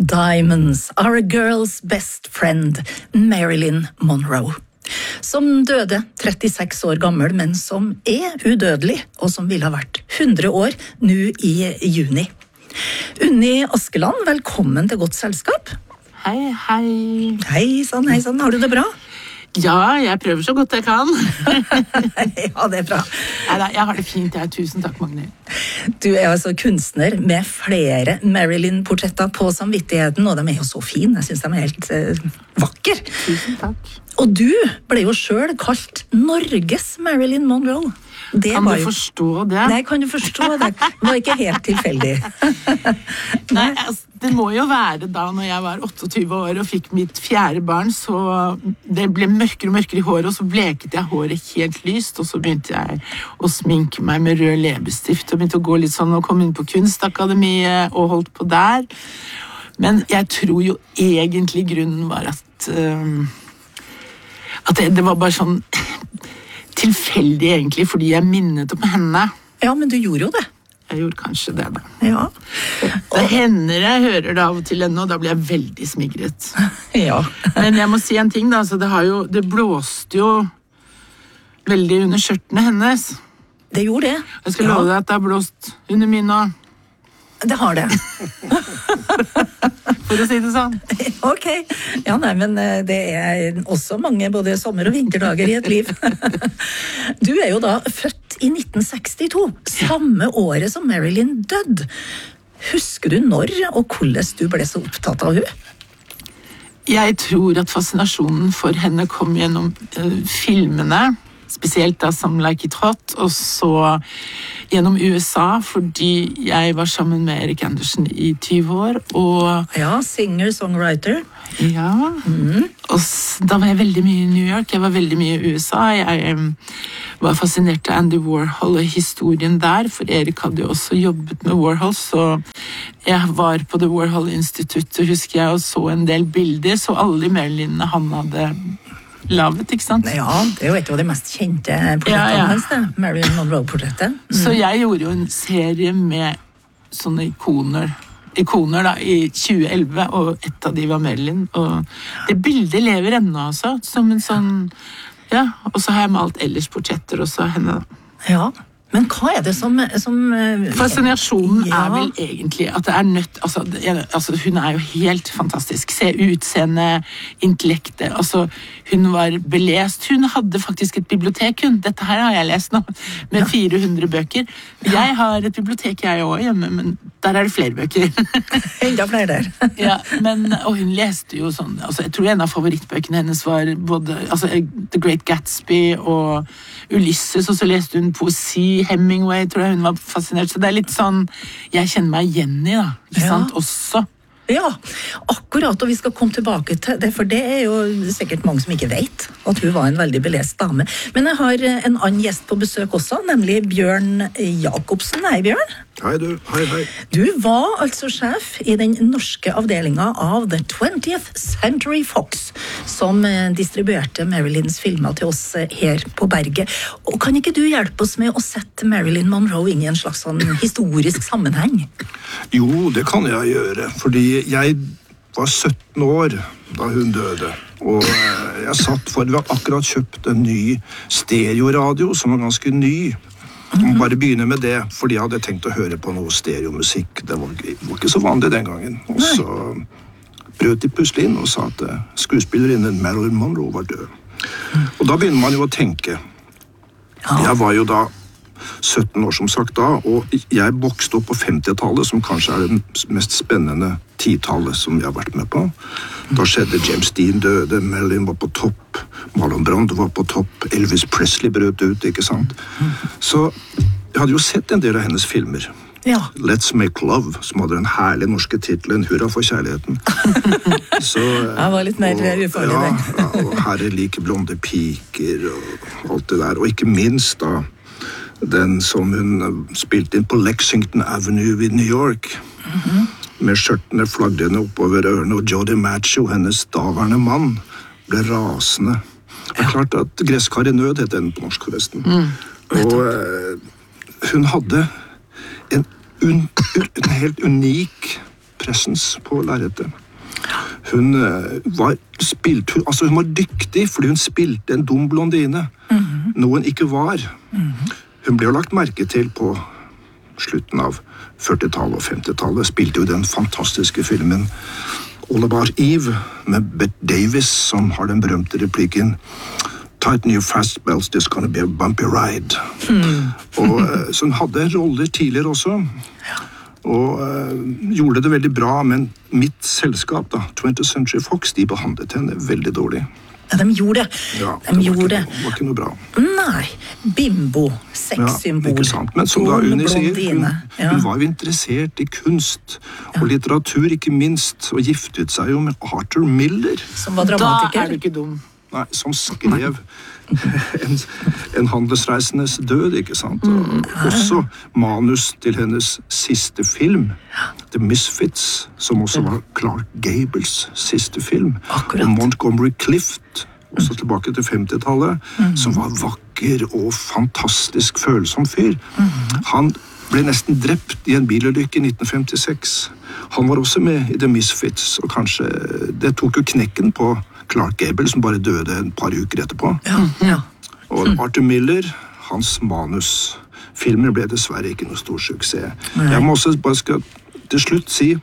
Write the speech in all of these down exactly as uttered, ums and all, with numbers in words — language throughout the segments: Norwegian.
Diamonds are a girl's best friend, Marilyn Monroe. Som døde trettiseks år gammel, men som er udødelig, og som ville ha vært hundre år nå i juni. Unni Askeland, velkommen til Godt Selskap. Hei, hei. Hei sann, hei sann, har du det bra? Ja, jeg prøver så godt jeg kan. Ja, det er bra. Neida, jeg har det fint, jeg. Tusen takk, Magne. Du er altså kunstner med flere Marilyn-portretter på samvittigheten, og de er jo så fine. Jeg synes de er helt eh, vakker. Tusen takk. Og du ble jo selv kalt Norges Marilyn Monroe. Det kan du jo... forstå det? Nei, kan du forstå det? Det var ikke helt tilfeldig. Nei, altså, det må jo være da når jeg var otteogtyve år og fikk mitt fjerde barn, så det ble mørkere og mørkere i håret, og så bleket jeg håret helt lyst, og så begynte jeg å sminke meg med rød leppestift, og begynte å gå litt sånn og komme inn på Kunstakademiet og holdt på der. Men jeg tror jo egentlig grunnen var at, um, at det, det var bare sånn tilfeldig egentlig, fordi jeg minnet om henne. Ja, men du gjorde jo det. Jeg gjorde kanskje det da. Ja. Det hender jeg hører det av og til ennå, og da blir jeg veldig smigret. Ja. Men jeg må si en ting da, altså det, har jo, det blåste jo veldig under skjørtene hennes. Det gjorde det. Jeg skal love deg at det har blåst under min og... Det har det. For å si det sånn. Ok. Ja, nei, men det er også mange både sommer- og vinterdager i et liv. Du er jo da født i nitten sekstito, samme året som Marilyn døde. Husker du når og hvordan du ble så opptatt av henne? Jeg tror at fascinasjonen for henne kom gjennom uh, filmene, spesielt da som Like It Hot, og så gjennom U S A, fordi jeg var sammen med Erik Anderson i tyve år, og... Ja, singer, songwriter. Ja, mm. Og s- da var jeg veldig mye i New York, jeg var veldig mye i U S A, jeg um, var fascinert av Andy Warhol og historien der, for Erik hadde jo også jobbet med Warhol, så jeg var på The Warhol Institute, husker jeg, og så en del bilder, så alle de Marilynene han hadde... lavet, ikke sant? Ja, det er jo et av de mest kjente portrettene ja, ja. hans, det. Marilyn Monroe-portrettet. Mm. Så jeg gjorde jo en serie med sånne ikoner, ikoner da, i tjue elleve, og et av de var Marilyn, og det bildet lever ennå altså, som en sånn, ja, og så har jeg malt ellers portretter også av henne. Ja, men hva er det som... som Fascinasjonen ja. er vel egentlig at det er nødt, altså, det, altså hun er jo helt fantastisk. Se utseende, intellektet, altså hun var belest. Hun hadde faktisk et bibliotek, hun. Dette her har jeg lest nå, med ja. fire hundre bøker. Jeg har et bibliotek jeg også hjemme, men der er det flere bøker. Enda flere der. Ja, men, og hun leste jo sånn, altså jeg tror en av favorittbøkene hennes var både, altså The Great Gatsby og Ulysses, og så leste hun poesi, Hemingway, tror jeg hun var fascinert, så det er litt sånn, jeg kjenner meg igjen i da, ikke ja. sant, også. Ja, akkurat, og vi skal komme tilbake til det, for det er jo sikkert mange som ikke vet at hun var en veldig belest dame. Men jeg har en annen gjest på besøk også, nemlig Bjørn Jacobsen. Hei, Bjørn. Hei du, hei, hei. Du var altså sjef i den norske avdelingen av The twentieth Century Fox, som distribuerte Marilyns filmer til oss her på Berget. Og kan ikke du hjelpe oss med å sette Marilyn Monroe inn i en slags sånn historisk sammenheng? Jo, det kan jeg gjøre, fordi jeg var sytten år da hun døde, og jeg satt for, vi hadde akkurat kjøpt en ny stereoradio som var ganske ny. Jeg må bare begynne med det, fordi jeg hadde tenkt å høre på noe stereomusikk. Det var ikke, var ikke så vanlig den gangen. Og så brøt de plutselig inn og sa at skuespillerinnen Marilyn Monroe var død. Og da begynner man jo å tenke. Jeg var jo da sytten år som sagt da, og jeg vokste opp på femtitallet, som kanskje er det mest spennende titallet som jeg har vært med på. Da skjedde James Dean døde, Marilyn var på topp, Marlon Brando var på topp, Elvis Presley brøt ut, ikke sant? Så jeg hadde jo sett en del av hennes filmer. Ja. Let's Make Love, som hadde den herlige norske titlen Hurra for kjærligheten. Så, det var litt mer ufarlig, ja, det. Ja, og Herre like blonde piker og alt det der, og ikke minst da den som hun spilte inn på Lexington Avenue i New York, mm-hmm. med skjørtene flagrende oppover ørene, og Joe DiMaggio, hennes daværende mann, ble rasende. Det er klart at Gresskar i nød het den på norsk forresten. Mm, og uh, hun hadde en, un, en helt unik presence på lerretet. Hun var, spilt, altså hun var dyktig fordi hun spilte en dum blondine, mm-hmm. noe hun ikke var. Mm-hmm. Hun ble jo lagt merke til på slutten av førtitallet og femtitallet, spilte jo den fantastiske filmen All About Eve med Bette Davis, som har den berømte replikken Tighten your fast belts, this gonna be a bumpy ride. Mm. Og, så hun hadde roller tidligere også. Ja. Og uh, gjorde det veldig bra, men mitt selskap, da, twentieth Century Fox, de behandlet henne veldig dårlig. Ja, de gjorde det. Ja, de det gjorde var, ikke, var ikke noe bra. Nei, bimbo, sexsymbol. Ja, ikke sant. Men som da Unni sier, hun, ja. hun var jo interessert i kunst og ja. litteratur, ikke minst, og giftet seg jo med Arthur Miller. Som var dramatiker. Da er du ikke dum. Nei, som skrev en, en handelsreisendes død, ikke sant? Og også manus til hennes siste film, The Misfits, som også var Clark Gables siste film. Akkurat. Og Montgomery Clift, også tilbake til femtitallet, mm. som var vakker og fantastisk følsom fyr. Mm. Han ble nesten drept i en bilulykke i nitten femtiseks. Han var også med i The Misfits, og kanskje det tok jo knekken på Clark Gable, som bare døde en par uker etterpå. Ja, ja. Og Arthur Miller, hans manus. Filmen ble dessverre ikke noe stor suksess. Nei. Jeg må også bare skal til slutt si,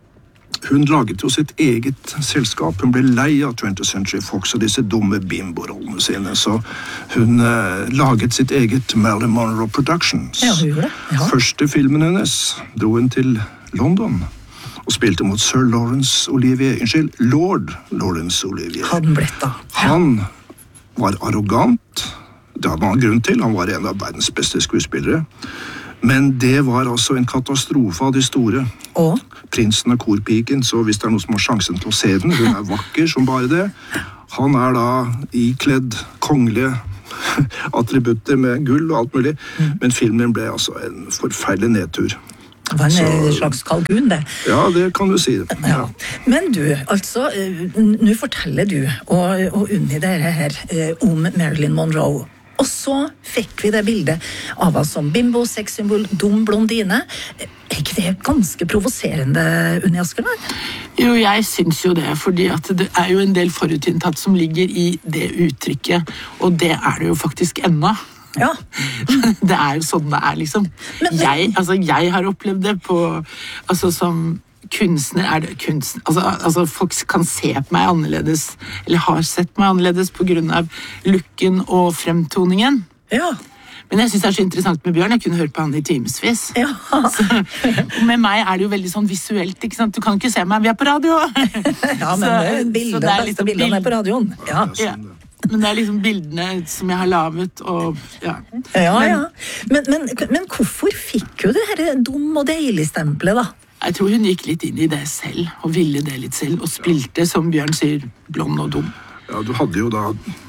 hun laget jo sitt eget selskap. Hun ble lei av twentieth Century Fox og disse dumme bimbo-rollene sine, så hun uh, laget sitt eget Marilyn Monroe Productions. Ja, hun gjorde det. Ja. Første filmen hennes dro hun til London og spilte mot Sir Laurence Olivier. Unnskyld, Lord Laurence Olivier. Han ble da. Ja. Han var arrogant. Det hadde han grunn til. Han var en av verdens beste skuespillere. Men det var altså en katastrofe av de store. Og? Prinsen og korpiken, så hvis det er noen som har sjansen til å se den, hun er vakker som bare det. Han er da ikledd kongelige attributter med gull og alt mulig. Mm. Men filmen ble altså en forferdelig nedtur. Det var en så, slags kalkun, det. Ja, det kan du si. Ja. Men du, altså, nå forteller du og, og Unni dere her om Marilyn Monroe. Og så fikk vi det bildet av oss som bimbo, sexsymbol, dum blondine. Er ikke det ganske provoserende, Unni Askeland? Jo, jeg syns jo det, fordi at det er jo en del forutinntatt som ligger i det uttrykket, og det er det jo faktisk ennå. Ja. Det er jo sånn det er, liksom. Men, men, jeg, altså, jeg har opplevd det på, altså som kunstner, er det kunstner, altså, altså folk kan se på meg annerledes, eller har sett meg annerledes på grunn av looken og fremtoningen. Ja. Men jeg synes det er så interessant med Bjørn, jeg kunne høre på han i timesvis. Ja. Så, og med meg er det jo veldig sånn visuelt, ikke sant? Du kan ikke se meg, vi er på radio. Ja, men så, det er bildet, det er liksom bildene på radioen. Ja, ja. Men det er liksom bildene som jeg har lavet, og ja. Ja, ja. Men, men, men hvorfor fikk jo det her dum og deilig stempelet, da? Jeg tror hun gikk litt inn i det selv, og ville det litt selv, og spilte, som Bjørn sier, blond og dum. Ja, du hadde jo da,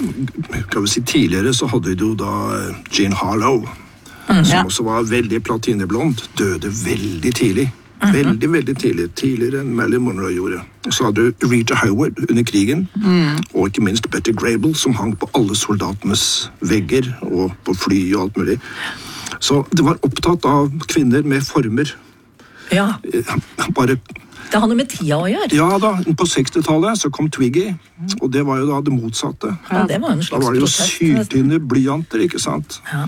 kan vi si tidligere, så hadde du jo da Jean Harlow, mm, som ja. også var veldig platineblond, døde veldig tidlig. Mm-hmm. Veldig, veldig tidlig, tidligere enn Marilyn Monroe gjorde. Og så hadde du Rita Hayworth under krigen, mm. og ikke minst Betty Grable, som hang på alle soldatenes vegger, og på fly og alt mulig. Så det var opptatt av kvinner med former. Ja. Bare... Det har noe med tida å gjøre. Ja da, på sekstitallet så kom Twiggy, og det var jo da det motsatte. Ja, det var en slags da var det jo protest. syltynne blyanter, ikke sant? Ja.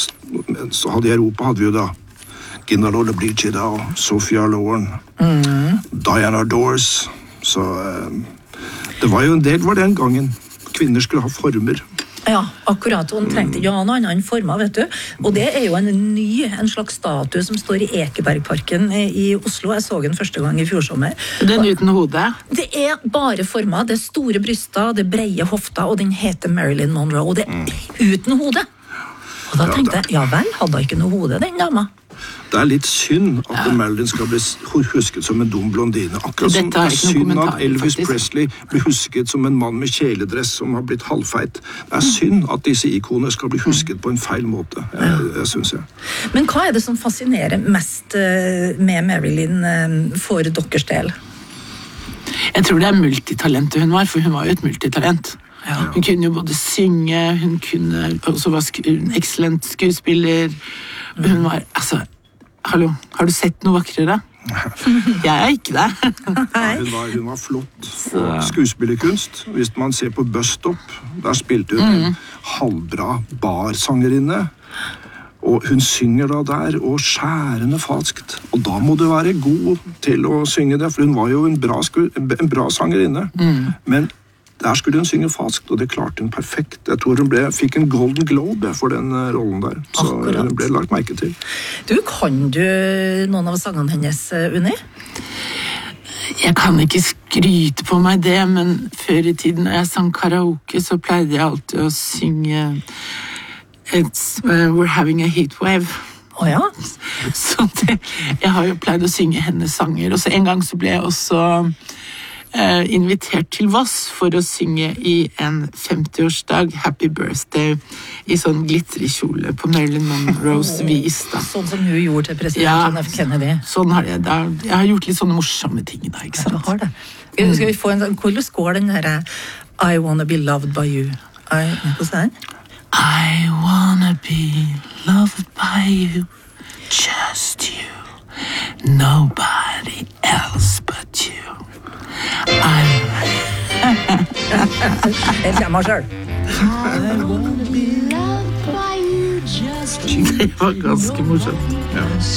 Så hadde i Europa hadde vi jo da Gina Lola Brigida og Sophia Loren, mm. Diana Dors, så um, det var jo en del var den gangen. Kvinner skulle ha former. Ja, akkurat, og hun trengte ja, noen annen former, vet du. Og det er jo en ny, en slags statue som står i Ekebergparken i Oslo. Jeg så den første gang i fjor sommer. Den uten hodet? Det er bare former. Det er store bryster, det er breie hofter, og den heter Marilyn Monroe, og det er uten hode. Og da tenkte jeg, ja vel, hadde jeg ikke noe hode, den dama. Det er litt synd at ja. Marilyn skal bli husket som en dum blondine. Akkurat som det er synd at Elvis faktisk. Presley blir husket som en mann med kjeledress som har blitt halvfeit. Det er synd at disse ikonene skal bli husket på en feil måte, jeg, jeg synes jeg. Men hva er det som fascinerer mest med Marilyn for deres del? Jeg tror det er multitalentet hun var, for hun var jo et multitalent. Ja. Hun kunne jo både synge, hun kunne også var sk- en excellent skuespiller. Hun var, altså, hallo, har du sett noe vakrere? Jeg er ikke det. Ja, hun, var, hun var flott. Og skuespillerkunst. Hvis man ser på Bus Stop, der spilte hun mm. en halvbra barsangerinne. Og hun synger da der, og skjærende falskt. Og da må du være god til å synge det, for hun var jo en bra, en bra sangerinne. Mm. Men der skulle hun synge falskt, og det klarte hun perfekt. Jeg tror hun ble, fikk en Golden Globe for den rollen der. Så Akkurat. Hun ble lagt merke til. Du, kan du noen av sangene hennes, Unni? Jeg kan ikke skryte på meg det, men før i tiden når jeg sang karaoke, så pleide jeg alltid å synge It's, uh, We're Having a Heatwave. Å oh, ja? Så det, jeg har jo pleid å synge hennes sanger, og så en gang så ble jeg også uh, invitert til Voss for å synge i en femtiårsdag, Happy Birthday, i sånn glitterkjole på Marilyn Monroes oh, vis. Da. Sånn som hun gjorde til president ja, John F. Kennedy. Sånn har jeg, da, jeg har gjort litt sånne morsomme ting da, ikke sant? Ja, du har det. Skal, skal vi få en, hvordan går den her I wanna be loved by you? I, hvordan er den? I wanna be loved by you, just you, nobody else but you. I'm... Jeg kommer selv. I wanna be loved by you, just you. Det var ganske morsomt. Ja.